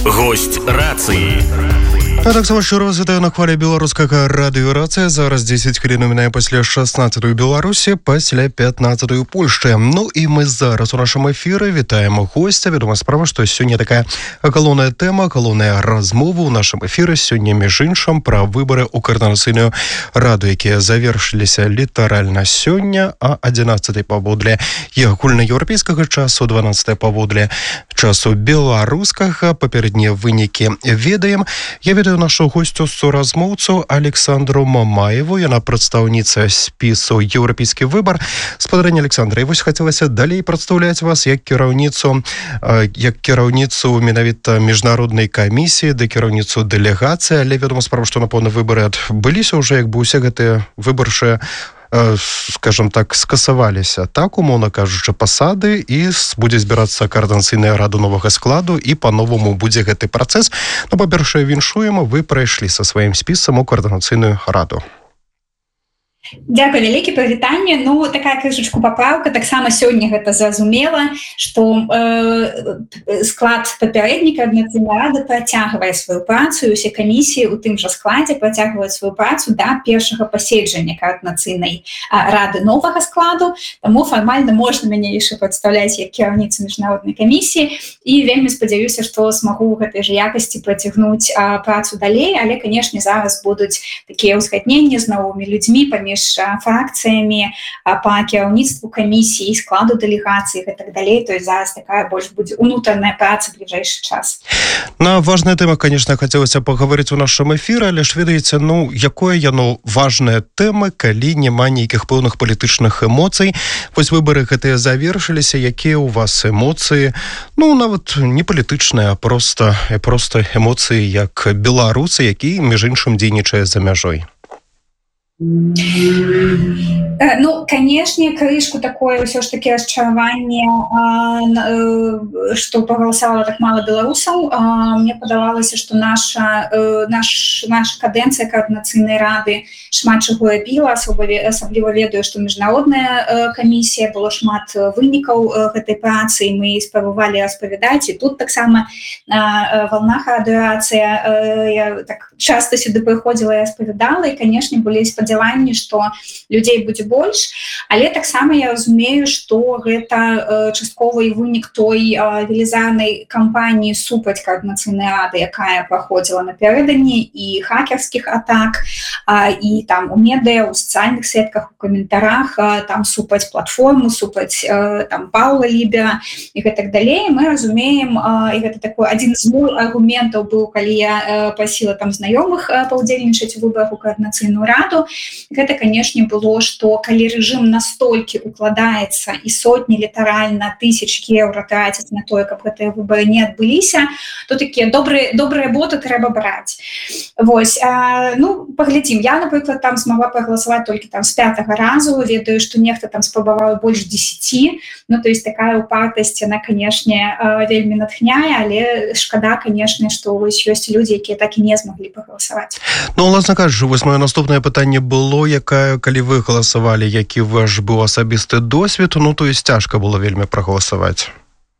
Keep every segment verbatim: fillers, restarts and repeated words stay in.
Гость рацыі. А таксама шчыра вас вітаю на хвалі беларускага радыёрацыя. Зараз дзесяць хвілін у мяне пасля шаснаццатай Беларусі, пасля пятнаццатай Польшчы. Ну і мы зараз у нашым эфіры вітаем госця. Вядома справа, што сёння такая галоўная тэма, галоўная размова ў нашым эфіры. Сёння, між іншым, пра выбары ў каардынацыйную раду, якія завершыліся літаральна сёння, а адзінаццатай паводле агульнаеўрапейскага часу, дванаццатай паводле часу беларускага. Папярэднія вынікі ведаем. Я ведаю нашу госцю суразмоўцу Александру Мамаеву. Яна прадстаўніца спісу «Еўрапейскі выбар». Спадарня Александра, і вось хацелася далей прадстаўляць вас як кіраўніцу, як кіраўніцу менавіта міжнароднай камісіі, да кіраўніцу дэлегацыі, але вядома справа, што напэўна выбары адбыліся ўжо, як бы усе гэтыя выбарчыя, скажем так, скасаваліся, так, умоўна кажучы, пасады, і будзе збірацца каардынацыйная рада новага складу, і па-новаму будзе гэты працэс. Ну, па-першае, віншуем, вы прайшлі са сваім спісам у каардынацыйную раду. Дякую вялікі, прывітанне. Ну, такая крышачку папраўка, таксама сёння гэта зразумела, што э, склад папярэдняй каардынацыйнай рады працягвае сваю працу, і ўсе камісіі ў тым жа складзе працягваюць сваю працу да першага паседжання каардынацыйнай рады новага складу, таму фармальна можна мяне яшчэ прадстаўляць як кіраўніцу міжнароднай камісіі, і вельмі спадзяюся, што смагу ў гэтай жа якасці працягнуць працу далей, але, канешне, зараз будуць такія ўзгадненні з новымі людзьмі паміж фракцыямі па кіраўніцтву камісіі, складу дэлегацыі і так далей. То есть зараз такая больш будзе унутраная праца ў бліжэйшы час. На важная тэма, конечно, хацелася паговорыць у нашым эфіры, але ж ведаеце, ну, якое яно важная тэма, калі няма нейкіх пэўных палітычных эмоцый. Вось выбары гэтыя завершыліся, якія ў вас эмоцыі, ну, нават не палітычныя, а проста, проста эмоцыі як беларусы, які, між іншым, дзейнічае за мяжой. Ну, канешне, крышку такое ўсё ж такі расчараванне, што прагаласавала так мала беларусаў. Мне падавалася, што наша, наш, наша кадэнцыя каардынацыйнай рады шмат чаго рабіла, асабліва ведаю, што міжнародная камісія, было шмат вынікаў гэтай працы, і мы спрабавалі распавядаць, і тут таксама на валнах радыёрацыя я так часта сюды прыходзіла і распавядала, і, канешне, былі спадзяванні, што людзей будзе больш, але таксама я разумею, што гэта частковы вынік той велізарнай кампаніі супраць каардынацыйнай рады, якая праходзіла напярэдадні, і хакерскіх атак, і там у медыа, у сацыяльных сетках, у каментарах, там супраць платформы, супраць там Паўла Лібера і гэтак далей. Мы разумеем, і гэта такой адзін з моих аргументаў быў, калі я прасіла там знаёмых паўдзельнічаць у выбарах у каардынацыйную раду. Гэта, канешне, было, што калі рэжым настолькі укладаецца і сотні, літаральна, тысяч еўра траціць на тое, каб гэтыя выбары не адбыліся, то такія добрыя, добрыя боты трэба браць. Вось, а, ну, паглядзім. Я, напрыклад, там змагла прагаласаваць толькі там з пятага разу, ведаю, што нехта там спрабаваў больш дзесяці, ну, то есть такая упартасць, яна, канешне, вельмі натхняе, але шкада, канешне, што вось ёсць людзі, якія так і не змаглі прагаласаваць. Ну, уласна кажучы, вось маё наступнае пытанне было, якая, калі вы галасавалі, які ваш быў асабісты досвед, ну, то есть цяжка было вельмі прагаласаваць.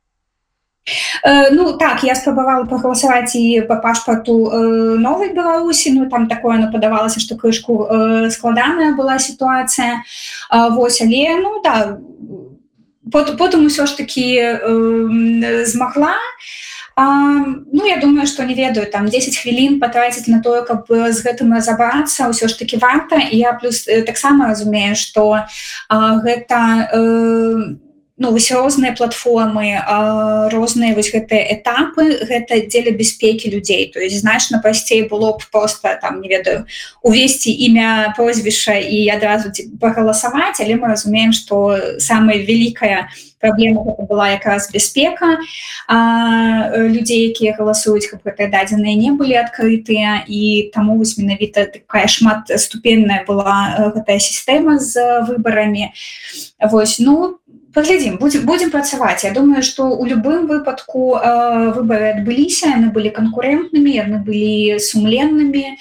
Э, ну, так, я спрабавала прагаласаваць і па пашпарту э, новай Беларусі, ну, там такое, ну, падавалася, што крышку э, складаная была сітуацыя, э, вось, але, ну, да, пот, потым усё ж такі э, змагла. Uh, ну, я думаю, што не ведаю, там дзесяць хвілін патраціць на тое, каб з гэтым разабрацца, ўсё ж такі варта. І я плюс таксама разумею, што uh, гэта uh, ну, вось розныя платформы, uh, розныя вось гэтыя этапы, гэта дзеля бяспекі людзей. То есть значна прасцей было б проста, там, не ведаю, увесці імя, прозвішча і адразу прагаласаваць, але мы разумеем, што самая вялікая праблема гэта была якраз бяспека а, людзей, якія галасуюць, каб гэтыя дадзеныя не былі адкрытыя, і таму вось менавіта такая шматступенная была гэтая сістэма з выбарамі. Вось, ну, паглядзім, будзем, будзем працаваць. Я думаю, што ў любым выпадку э, выбары адбыліся, яны былі канкурэнтнымі, яны былі сумленнымі.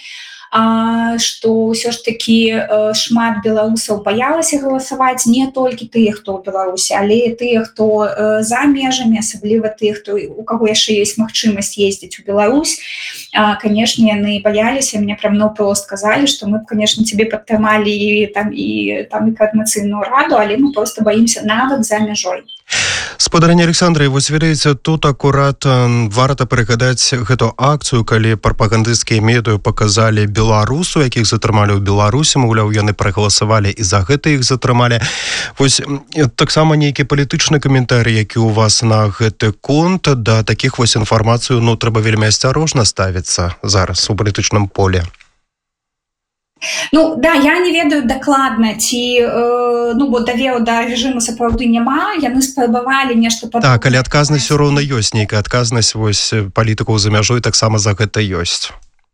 што ўсё ж такі шмат беларусаў баялася галасаваць, не толькі тыя, хто ў Беларусі, але і тыя, хто за межамі, асабліва тых, хто у каго яшчэ ёсць магчымасць ездзіць у Беларусь. Канешне, яны баяліся, мне прям наўпрост казалі, што мы б, канешне, цябе падтрымалі і там і там і коордынацыйную раду, але мы просто баімся нават за мяжой. Спадарня Александра, вось ведаеце, тут акурат варта прыгадаць гэту акцыю, калі прапагандысцкія медыа паказалі беларусу, якіх затрымалі ў Беларусі, маўляў, яны прагаласавалі і за гэта іх затрымалі. Вось таксама нейкі палітычны каментарый, які у вас на гэты конт, да такіх вось інфармацыю, ну, трэба вельмі асцярожна ставіцца зараз у палітычным поле. Ну, да, я не ведаю дакладна, ці, э, ну, бо даверу да рэжыму сапраўды няма, яны спрабавалі нешта падобнае. Так, але адказнасць усё роўна ёсць, нейкая адказнасць вось палітыкаў за мяжой таксама за гэта ёсць.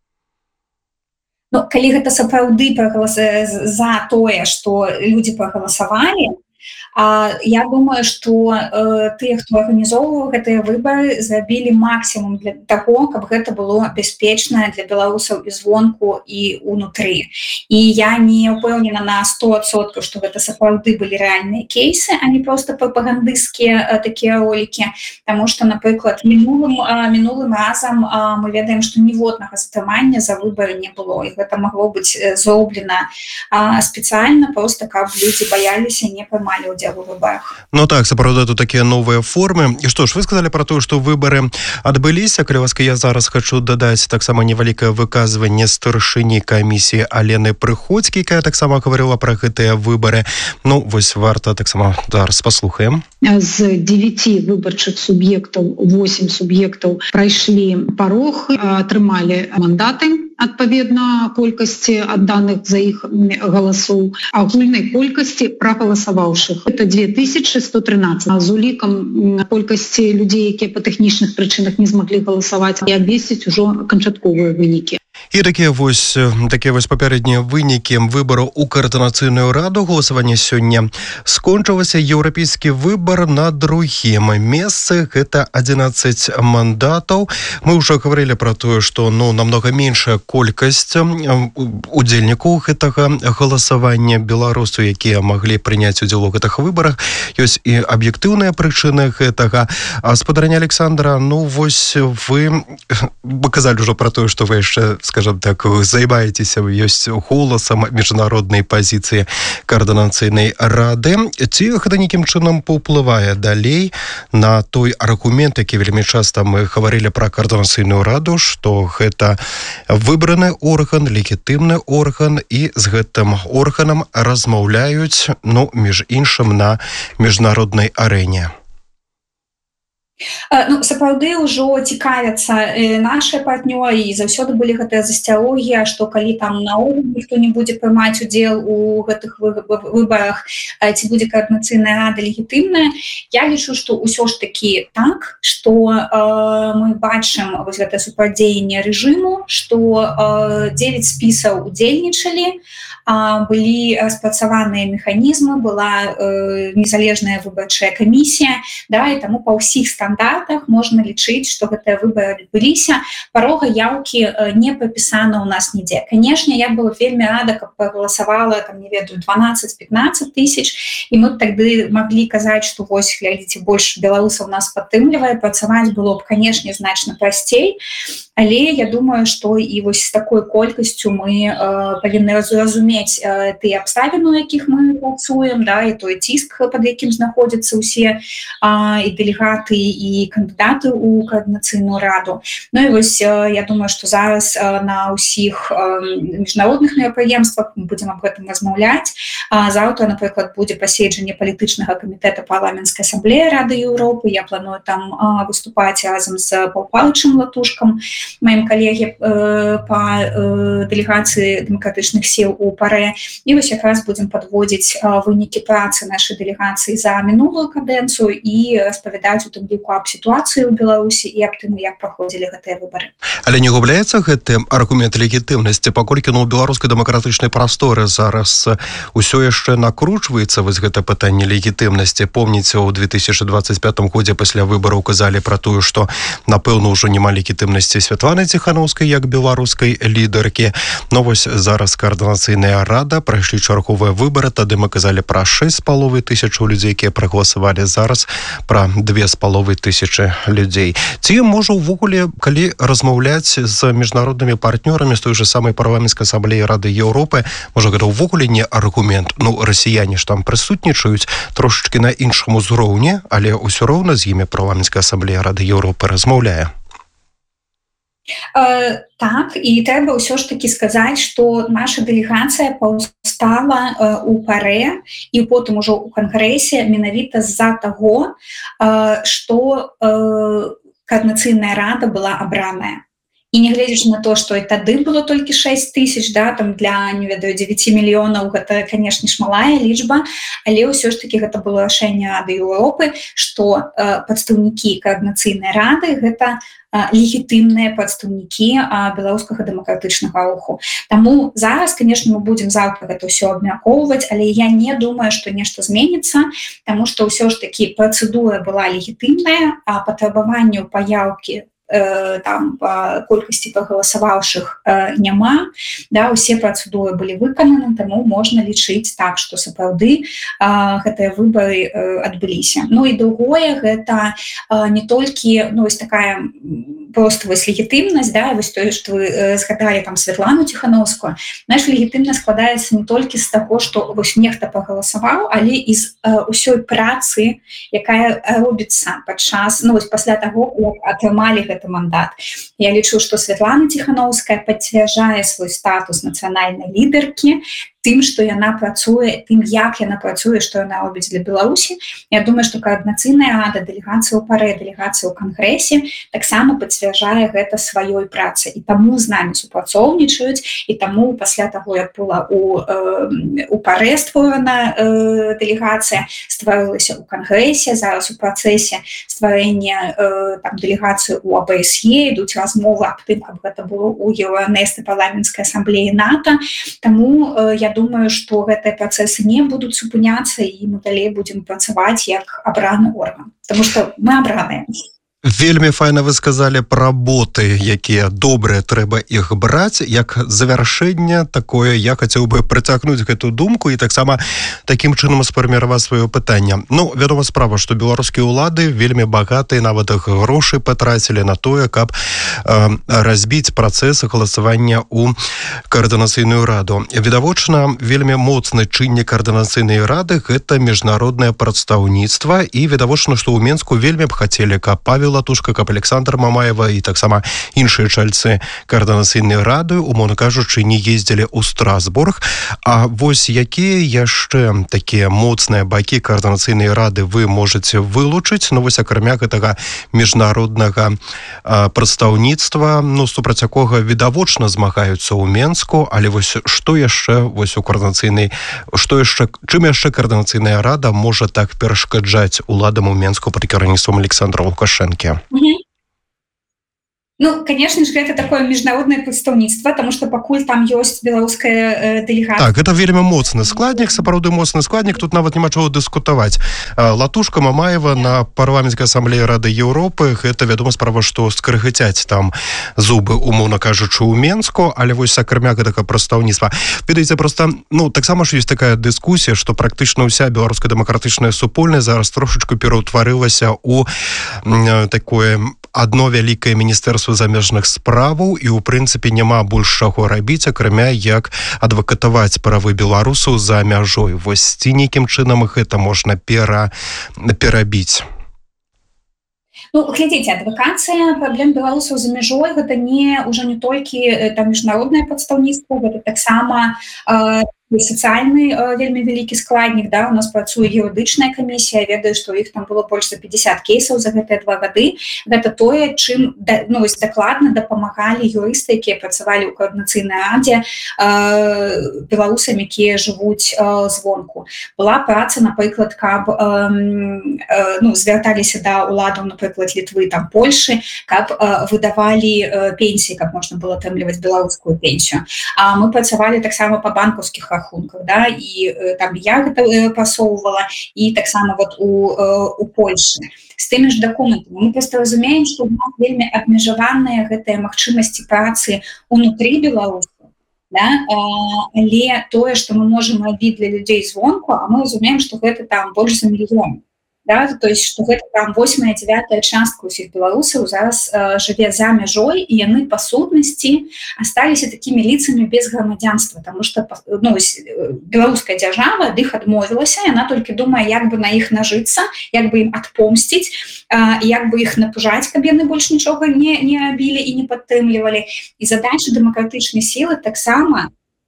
Ну, калі гэта сапраўды прагалас... за тое, што людзі прагаласавалі, А, я думаю, што э, тыя, хто арганізоўваў гэтыя выбары, зрабілі максімум для таго, каб гэта было бяспечна для беларусаў і звонку, і ўнутры. І я не ўпэўнена на сто адсоткаў, што гэта сапраўды былі рэальныя кейсы, а не проста прапагандысцкія э, такія ролікі. Таму што, напрыклад, мінулым, э, мінулым разам э, мы ведаем, што ніводнага затрымання за выбары не было. І гэта магло быць зроблена э, спецыяльна, проста каб людзі баяліся, не прымалі ўдзел у выборах. Ну так, сапраўды тут такія новыя формы. І што ж, вы сказалі пра тое, што выбары адбыліся. Калі ласка, я зараз хочу дадаць таксама невялікае выказванне старшыні камісіі Алены Прыходзькі, якая таксама гаварыла пра гэтыя выбары. Ну, вось варта таксама зараз паслухаем. З девяти выбарчых суб'ектаў восемь суб'ектаў прайшлі парог, атрымалі мандаты адпаведна колькасці адданых за іх галасоў, агульнай колькасці прагаласаваўшых. Это две тысячи сто тринадцать. З улікам колькасці людзей, якія па тэхнічных прычынах не змаглі галасаваць, і абвесціць ужо канчатковыя вынікі. І такія вось, такія вось папярэднія вынікі выбару ў каардынацыйную раду. Галасаванне сёння скончылася. Еўрапейскі выбар на другім месцы. Гэта адзінаццаць мандатаў. Мы ўжо гаварылі пра тое, што ну, намнога меншая колькасць удзельнікаў гэтага галасавання беларусаў, якія маглі прыняць удзел у гэтых выбарах. Ёсць і аб'ектыўныя прычыны гэтага. А спадарня Александра, ну вось вы казалі ўжо пра тое, што вы яшчэ, скажем так, займаецеся, ёсць голасам міжнароднай пазіцыі каардынацыйнай рады. Ці гэта нейкім чынам паўплывае далей на той аргумент, які вельмі часта мы гаварылі пра каардынацыйную раду, што гэта выбраны орган, легітымны орган, і з гэтым органам размаўляюць, ну, між іншым, на міжнароднай арэне. Ну, сапраўды ўжо цікавяцца нашыя партнёры, і заўсёды былі гэтыя засцярогі, што калі там наогул ніхто не будзе прымаць удзел у гэтых выбарах, ці будзе каардынацыйная рада легітымная. Я лічу, што ўсё ж такі так, што э, мы бачым вось гэта супрацьдзеянне рэжыму, што э, дзевяць спісаў удзельнічалі, былі распрацаваныя механізмы, была э, незалежная выбарчая камісія, да, і таму па ўсіх стандартах можна лічыць, што гэтыя выбары адбыліся. Парога яўкі э, не прапісана ў нас нідзе. Канешне, я была вельмі рада, каб прагаласавала, там, не ведаю, дванаццаць-пятнаццаць тысяч, і мы тады маглі казаць, што вось, глядзіце, больш беларусаў нас падтрымлівае, працаваць было б, канешне, значна прасцей. Але я думаю, што і вось з такой колькасцю мы э, павінны разумець э, тыя абставіны, у якіх мы працуем, да, і той ціск, пад якім знаходзяцца ўсе э, і дэлегаты, і кандыдаты ў каардынацыйную раду. Ну і вось э, я думаю, што зараз э, на ўсіх э, міжнародных мерапрыемствах мы будзем аб гэтым размаўляць. А заўтра, напрыклад, будзе паседжанне палітычнага камітэта парламенцкай асамблеі Рады Еўропы. Я планую там э, выступаць разам з Пал Палычым Латушкам, маім калегі э, па э, дэлегацыі дэмакратычных сіл у ПАРЭ. І вось якраз будзем падводзіць э, вынікі працы нашай дэлегацыі за мінулую кадэнцыю і распавядаць у тым ліку думку аб сітуацыі ў Беларусі і аб тым, як праходзілі гэтыя выбары. Але не губляецца гэты аргумент легітымнасці, паколькі ну, у беларускай дэмакратычнай прасторы зараз усё яшчэ накручваецца вось гэта пытанне легітымнасці. Помніце, у две тысячи двадцать пятом годзе пасля выбараў казалі пра тое, што напэўна ўжо няма легітымнасці Святланы Ціханаўскай як беларускай лідаркі. Но вось зараз каардынацыйная рада, прайшлі чарговыя выбары, тады мы казалі пра шэсць з паловай тысячаў людзей, якія прагаласавалі, зараз пра две з паловай тысячы людзей. Ці можа ўвогуле, калі размаўляць з міжнароднымі партнёрамі, з той же самай парламенцкай асамблеі Рады Еўропы, можа гэта ўвогуле не аргумент. Ну, расіяне ж там прысутнічаюць трошачкі на іншым узроўні, але ўсё роўна з імі парламенцкая асамблея Рады Еўропы размаўляе. Э, так, і трэба ўсё ж такі сказаць, што наша дэлегацыя паўстала э, у парэ і потым ужо ў кангрэсе менавіта з-за таго, э, што э, каардынацыйная рада была абраная. І нягледзячы на то, што і тады было толькі шэсць тысяч, да, там для, не ведаю, дзевяці мільёнаў, гэта, канешне ж, малая лічба, але ўсё ж такі гэта было рашэнне Рады Еўропы, што э, прадстаўнікі каардынацыйнай рады гэта легітымныя прадстаўнікі беларускага дэмакратычнага руху. Таму зараз, канешне, мы будзем заўтра гэта ўсё абмяркоўваць, але я не думаю, што нешта зменіцца, таму што ўсё ж такі працэдура была легітымная, а патрабаванняў паяўкі э, там па колькасці прагаласаваўшых э, няма, да, усе працэдуры былі выкананы, таму можна лічыць так, што сапраўды э, гэтыя выбары э, адбыліся. Ну і другое, гэта э, не толькі, ну, вось такая просто вось легітымнасць, да, вось тое, што вы э, згадалі там Святлану Ціханаўскую, наша легітымнасць складаецца не толькі з таго, што вось нехта прагаласаваў, але і з э, усёй працы, якая робіцца падчас, ну вось пасля таго, як атрымалі гэты мандат. Я лічу, што Святлана Ціханаўская пацвярджае свой статус нацыянальнай лідаркі тым, што яна працуе, тым, як яна працуе, што яна робіць для Беларусі. Я думаю, што каардынацыйная рада, дэлегацыя ў парэ, дэлегацыя ў кангрэсе таксама пацвярджае гэта сваёй працай. І таму з намі супрацоўнічаюць, і таму пасля таго, як была у, э, у парэ створана э, дэлегацыя, стварылася ў кангрэсе, зараз у працэсе стварэння э, там дэлегацыі ў а бэ эс е, ідуць размовы аб тым, каб гэта было ў Еўранэст і парламенцкай асамблеі НАТО. Таму э, я думаю, што гэтыя працэсы не будуць супыняцца, і мы далей будзем працаваць як абраны орган, таму што мы абраныя. Вельмі файна вы сказалі пра боты, якія добрыя, трэба іх браць. Як завяршэнне такое, я хацеў бы прыцягнуць гэту думку і таксама такім чынам сфарміраваць сваё пытанне. Ну, вядома справа, што беларускія ўлады вельмі багатыя, нават іх грошы патрацілі на тое, каб э, разбіць працэс галасавання ў каардынацыйную раду. Відавочна, вельмі моцны чыннік каардынацыйнай рады гэта міжнароднае прадстаўніцтва, і відавочна, што ў Менску вельмі б хацелі, каб Павел Латушка, каб Александр Мамаева і таксама іншыя чальцы каардынацыйнай рады, умоўна кажучы, не ездзілі ў Страсбург. А вось якія яшчэ такія моцныя бакі каардынацыйнай рады вы можаце вылучыць? Ну вось акрамя гэтага міжнароднага а, прадстаўніцтва, ну супраць якога відавочна змагаюцца ў Менску, але вось што яшчэ вось у каардынацыйнай, што яшчэ, чым яшчэ каардынацыйная рада можа так перашкаджаць уладам у Менску пад кіраўніцтвам Александра Лукашэнкі? Mm-hmm. Ну, конечно же, гэта такое міжнароднае прадстаўніцтва, таму што пакуль там ёсць беларуская э, дэлегацыя. Так, гэта вельмі моцны складнік, сапраўды моцны складнік, тут нават няма чаго дыскутаваць. Латушка, Мамаева на парламенцкай асамблеі Рады Еўропы, гэта вядома справа, што скрыгыцяць там зубы, умоўна кажучы, ў Менску, але вось акрамя гэтага прадстаўніцтва. Ведаеце, проста, ну, таксама ж ёсць такая дыскусія, што практычна ўся беларуская дэмакратычная супольнасць зараз трошачку пераўтварылася ў э, такое адно вялікае міністэрства замежных справаў, і ў прынцыпе няма больш чаго рабіць, акрамя як адвакатаваць правы беларусаў за мяжой. Вось ці нейкім чынам гэта можна пера, перабіць? Ну, глядзіце, адвакацыя праблем беларусаў за мяжой гэта не ўжо не толькі там міжнароднае прадстаўніцтва, гэта таксама э, сацыяльны вельмі вялікі складнік, да, у нас працуе юрыдычная камісія, я ведаю, што ў іх там было больш за пятьдесят кейсаў за гэтыя два гады. Гэта тое, чым ну, дакладна дапамагалі юрысты, якія працавалі ў каардынацыйнай радзе беларусам, якія жывуць звонку. Была праца, напрыклад, каб ну, звярталіся да ўладаў, напрыклад, Літвы, там, Польшы, каб выдавалі пенсіі, каб можна было атрымліваць беларускую пенсію. А мы працавалі таксама па банкаўскіх рахунках, да, і там я гэта прасоўвала, і таксама вот у, у Польшы. З тымі ж дакументамі. Мы проста разумеем, што ў нас вельмі абмежаваныя гэтыя магчымасці працы ўнутры Беларусі, да? Але тое, што мы можам рабіць для людзей звонку, а мы разумеем, што гэта там больш за мільён. Да, то есть, што гэта там восьмая дзявятая частка ўсіх беларусаў зараз э, жыве за мяжой, і яны па сутнасці асталіся такімі лицамі без грамадзянства, таму што ну, беларуская дзяржава ад іх адмовілася, яна толькі думае, як бы на іх нажыцца, як бы ім адпомсціць, э, як бы іх напужаць, каб яны больш нічога не, не рабілі і не падтрымлівалі. І задача дэмакратычнай сілы таксама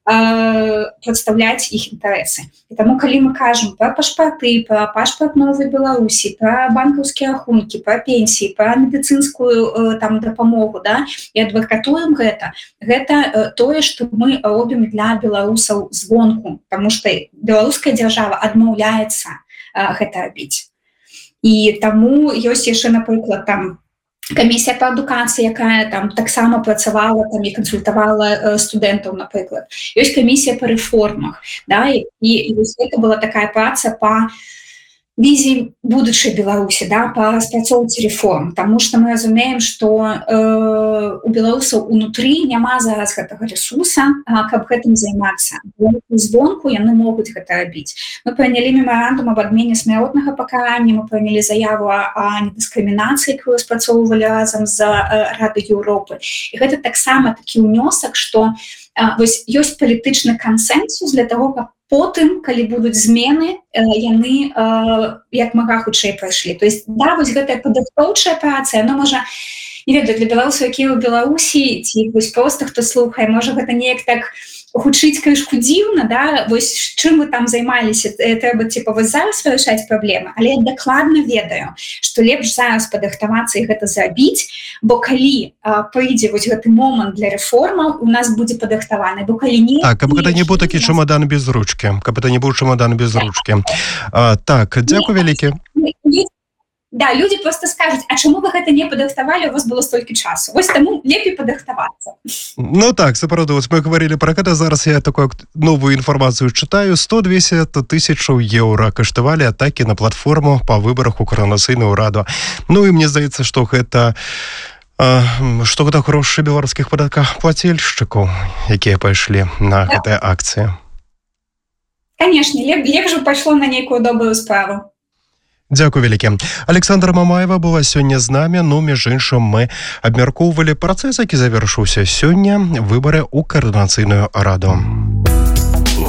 прадстаўляць іх інтарэсы. І таму, калі мы кажам пра пашпарты, пра пашпарт Новай Беларусі, пра банкаўскія рахункі, пра пенсіі, пра медыцынскую там дапамогу, да, і адвакатуем гэта, гэта тое, што мы робім для беларусаў звонку, таму што беларуская дзяржава адмаўляецца гэта рабіць. І таму ёсць яшчэ, напрыклад, там камісія па адукацыі, якая там таксама працавала там і кансультавала э, студэнтаў, напрыклад. Ёсць камісія па рэформах, да, і, і гэта была такая праца па візіі будучай Беларусі, да, па распрацоўцы рэформ, таму што мы разумеем, што э, у беларусаў унутры няма зараз гэтага ресурса, а, каб гэтым займацца. Звонку яны могуць гэта рабіць. Мы прынялі мемарандум аб адмене смяротнага пакарання, мы прынялі заяву о недыскрымінацыі, якую распрацоўвалі разам з э, Радай Еўропы. І гэта таксама такі ўнёсак, што э, вось ёсць палітычны кансэнсус для таго, каб потым, калі будуць змены, яны як мага хутчэй прайшлі. То есть, да, вось гэтая падрыхтоўчая праца, яно можа, не ведаю, для беларусаў, якія ў Беларусі, ці вось проста хто слухае, можа гэта неяк так гучыць крышку дзіўна, да, вось чым вы там займаліся, трэба типа вось зараз вырашаць праблемы, але я дакладна ведаю, што лепш зараз падрыхтавацца і гэта зрабіць, бо калі а, прыйдзе вось гэты момант для рэформаў, у нас будзе падрыхтаваны, бо калі не... Так, каб гэта не быў такі чамадан без ручкі, каб гэта не быў чамадан без ручкі. А, так, дзякуй вялікі. Да, люди просто скажут, а чему вы гэта не падрыхтавалі, у вас было столькі часу. Вось таму лепей падрыхтавацца. Ну так, сапраўды, вот мы говорили про гэта, зараз я такую новую информацию читаю. сто двести тысяч еўра каштавалі атаки на платформу по выборах у Коордынацыйную раду. Ну и мне здаецца, что гэта што гэта грошы беларускіх падаткаплацельшчыкаў, якія пайшлі на да. гэтыя акцыі. Конечно, леп, лепш бы пайшло на нейкую добрую справу. Дзякуй вялікі. Александра Мамаева была сёння з намі, ну, між іншым, мы абмяркоўвалі працэс, які завяршыўся сёння, выбары ў Коордынацыйную раду.